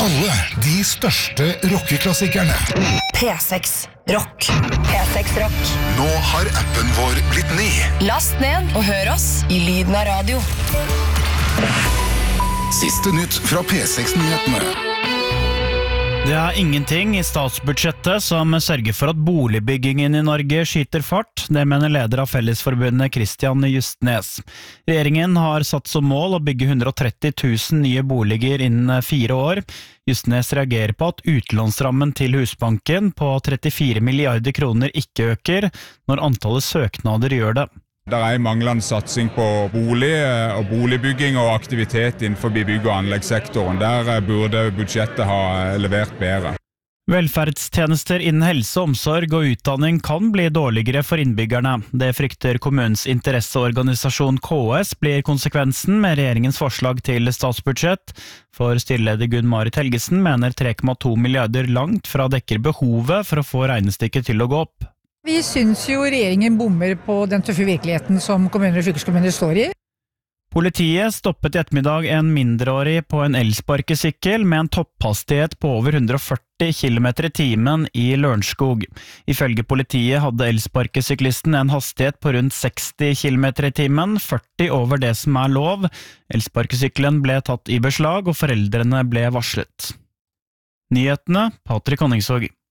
Alle de største rockeklassikerne. P6 Rock. P6 Rock. Nå har appen vår blitt ny. Last ned og hør oss i lyden av radio. Siste nytt fra P6-nyhetene. Det er ingenting i statsbudsjettet som sørger for at boligbyggingen i Norge skyter fart. Det mener leder av Fellesforbundet Christian Justnes. Regjeringen har satt som mål å bygge 130 000 nye boliger innen 4 år. Justnes reagerer på at utlånsrammen til Husbanken på 34 milliarder kroner ikke øker, når antallet søknader gjør det. Det er manglende satsing på bolig og boligbygging og aktivitet innenfor bygg- og anleggssektoren. Der burde budsjettet ha levert bedre. Velferdstjenester innen helse, omsorg og utdanning kan bli dårligere for innbyggerne. Det frykter kommunens interesseorganisasjon KS blir konsekvensen med regjeringens forslag til statsbudsjett. For styreleder Gunn-Marit Helgesen mener 3,2 milliarder langt fra dekker behovet for å få regnestykket til å gå opp. Vi synes jo regjeringen bommer på den tøffe virkeligheten som kommuner og fylkeskommuner står i. Politiet stoppet i ettermiddag en mindreårig på en elsparkesykkel med en topphastighet på over 140 km i timen i Lørenskog. Ifølge politiet hadde elsparkesyklisten en hastighet på rundt 60 km i timen, 40 over det som er lov. Elsparkesykkelen ble tatt i beslag og foreldrene ble varslet. Nyhetene, Patrik Honningsvåg.